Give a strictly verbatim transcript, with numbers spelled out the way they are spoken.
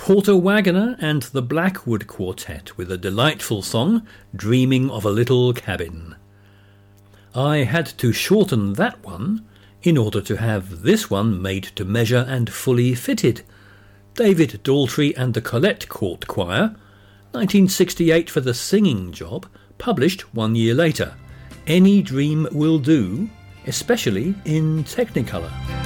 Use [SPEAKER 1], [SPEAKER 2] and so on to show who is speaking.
[SPEAKER 1] Porter Wagoner and the Blackwood Quartet with a delightful song, Dreaming of a Little Cabin. I had to shorten that one in order to have this one made to measure and fully fitted. David Daltrey and the Collette Court Choir, nineteen sixty-eight for the singing job, published one year later. Any Dream Will Do, especially in Technicolor.